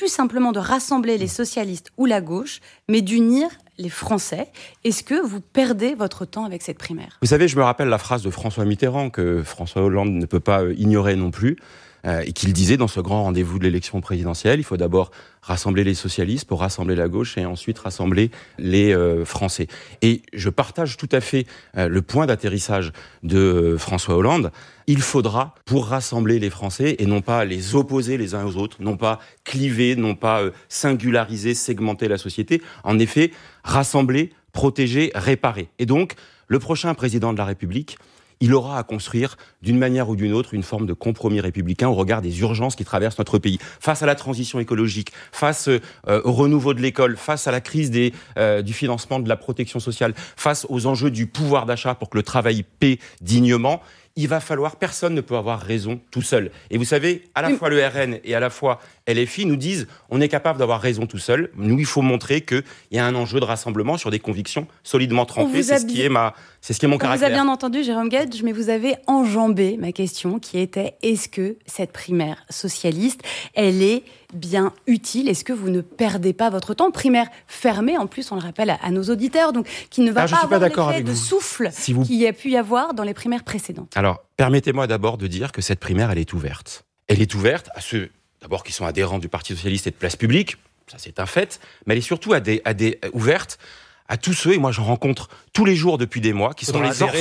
plus simplement de rassembler les socialistes ou la gauche, mais d'unir les Français. Est-ce que vous perdez votre temps avec cette primaire ? Vous savez, je me rappelle la phrase de François Mitterrand, que François Hollande ne peut pas ignorer non plus, et qu'il disait dans ce grand rendez-vous de l'élection présidentielle, il faut d'abord rassembler les socialistes pour rassembler la gauche et ensuite rassembler les Français. Et je partage tout à fait le point d'atterrissage de François Hollande. Il faudra, pour rassembler les Français et non pas les opposer les uns aux autres, non pas cliver, non pas singulariser, segmenter la société, en effet, rassembler, protéger, réparer. Et donc, le prochain président de la République, il aura à construire, d'une manière ou d'une autre, une forme de compromis républicain au regard des urgences qui traversent notre pays. Face à la transition écologique, face au renouveau de l'école, face à la crise du financement de la protection sociale, face aux enjeux du pouvoir d'achat pour que le travail paie dignement, il va falloir, personne ne peut avoir raison tout seul. Et vous savez, à la fois le RN et à la fois LFI nous disent on est capable d'avoir raison tout seul. Nous, il faut montrer qu'il y a un enjeu de rassemblement sur des convictions solidement trempées. C'est ce qui est mon caractère. Vous avez bien entendu, Jérôme Guedj, mais vous avez enjambé ma question qui était est-ce que cette primaire socialiste, elle est bien utile ? Est-ce que vous ne perdez pas votre temps ? Primaire fermée, en plus, on le rappelle à nos auditeurs, donc qui ne va pas avoir l'effet de souffle qu'il y a pu y avoir dans les primaires précédentes. Alors, permettez-moi d'abord de dire que cette primaire, elle est ouverte. Elle est ouverte à ceux, d'abord, qui sont adhérents du Parti socialiste et de Place Publique, ça c'est un fait, mais elle est surtout ouverte à tous ceux, et moi j'en rencontre tous les jours depuis des mois, qui sont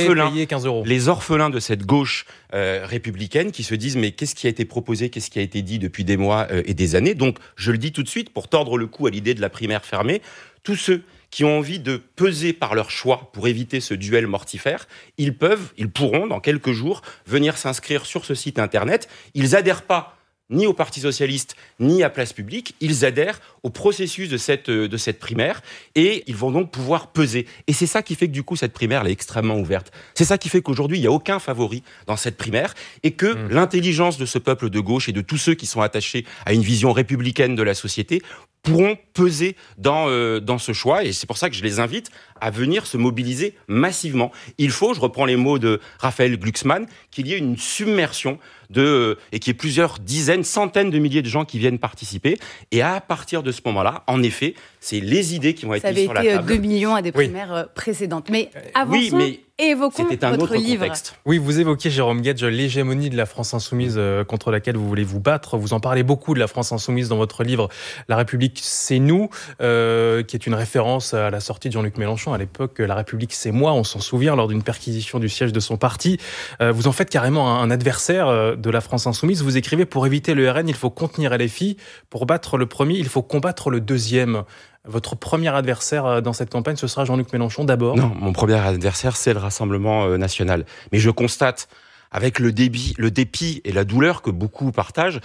les orphelins de cette gauche républicaine, qui se disent mais qu'est-ce qui a été proposé, qu'est-ce qui a été dit depuis des mois et des années. Donc je le dis tout de suite, pour tordre le cou à l'idée de la primaire fermée, tous ceux qui ont envie de peser par leur choix pour éviter ce duel mortifère, ils pourront dans quelques jours venir s'inscrire sur ce site internet. Ils adhèrent pas ni au Parti socialiste, ni à Place Publique. Ils adhèrent au processus de cette primaire et ils vont donc pouvoir peser. Et c'est ça qui fait que du coup, cette primaire elle est extrêmement ouverte. C'est ça qui fait qu'aujourd'hui, il n'y a aucun favori dans cette primaire et que l'intelligence de ce peuple de gauche et de tous ceux qui sont attachés à une vision républicaine de la société pourront peser dans ce choix. Et c'est pour ça que je les invite à venir se mobiliser massivement. Il faut, je reprends les mots de Raphaël Glucksmann, qu'il y ait une submersion et qu'il y ait plusieurs dizaines, centaines de milliers de gens qui viennent participer. Et à partir de ce moment-là, en effet, c'est les idées qui vont être mises sur la table. Ça avait été 2 millions à des primaires précédentes. Mais avançons et évoquons votre livre. Contexte. Oui, vous évoquiez, Jérôme Guedj, l'hégémonie de la France insoumise contre laquelle vous voulez vous battre. Vous en parlez beaucoup de la France insoumise dans votre livre « La République, c'est nous », qui est une référence à la sortie de Jean-Luc Mélenchon. À l'époque, « La République, c'est moi », on s'en souvient, lors d'une perquisition du siège de son parti. Vous en faites carrément un adversaire de la France insoumise. Vous écrivez « Pour éviter le RN, il faut contenir LFI. Pour battre le premier, il faut combattre le deuxième ». Votre premier adversaire dans cette campagne, ce sera Jean-Luc Mélenchon d'abord ? Non, mon premier adversaire, c'est le Rassemblement national. Mais je constate, avec le dépit et la douleur que beaucoup partagent,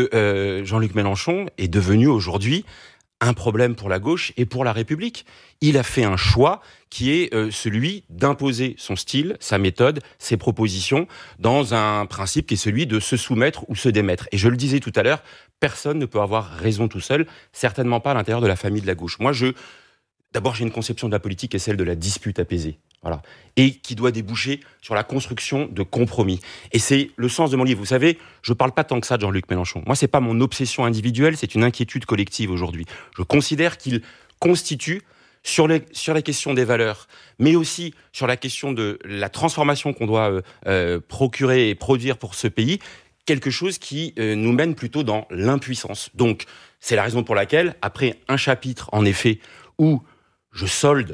que Jean-Luc Mélenchon est devenu aujourd'hui un problème pour la gauche et pour la République. Il a fait un choix qui est celui d'imposer son style, sa méthode, ses propositions, dans un principe qui est celui de se soumettre ou se démettre. Et je le disais tout à l'heure, personne ne peut avoir raison tout seul, certainement pas à l'intérieur de la famille de la gauche. Moi, d'abord, j'ai une conception de la politique qui est celle de la dispute apaisée. Voilà. Et qui doit déboucher sur la construction de compromis. Et c'est le sens de mon livre. Vous savez, je ne parle pas tant que ça de Jean-Luc Mélenchon. Moi, c'est pas mon obsession individuelle, c'est une inquiétude collective aujourd'hui. Je considère qu'il constitue, sur la question des valeurs, mais aussi sur la question de la transformation qu'on doit procurer et produire pour ce pays, quelque chose qui nous mène plutôt dans l'impuissance. Donc, c'est la raison pour laquelle, après un chapitre, en effet, où je solde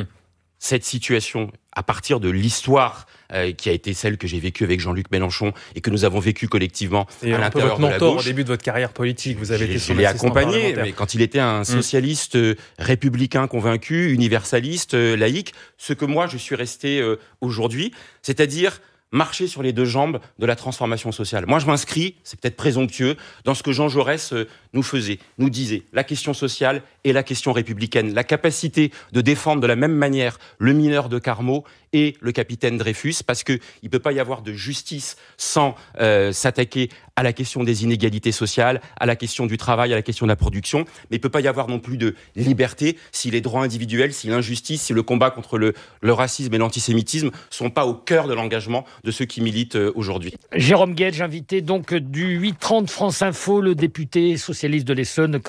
cette situation à partir de l'histoire qui a été celle que j'ai vécue avec Jean-Luc Mélenchon et que nous avons vécue collectivement à l'intérieur de la gauche. Au début de votre carrière politique, vous avez été son Je l'ai assistant accompagné, parlementaire. mais quand il était un socialiste républicain convaincu, universaliste, laïque, ce que moi je suis resté aujourd'hui, c'est-à-dire marcher sur les deux jambes de la transformation sociale. Moi, je m'inscris, c'est peut-être présomptueux, dans ce que Jean Jaurès nous disait, la question sociale et la question républicaine, la capacité de défendre de la même manière le mineur de Carmaux et le capitaine Dreyfus, parce qu'il ne peut pas y avoir de justice sans s'attaquer à la question des inégalités sociales, à la question du travail, à la question de la production, mais il ne peut pas y avoir non plus de liberté si les droits individuels, si l'injustice, si le combat contre le racisme et l'antisémitisme ne sont pas au cœur de l'engagement de ceux qui militent aujourd'hui. Jérôme Guedj, invité donc du 8h30 France Info, le député socialiste de l'Essonne.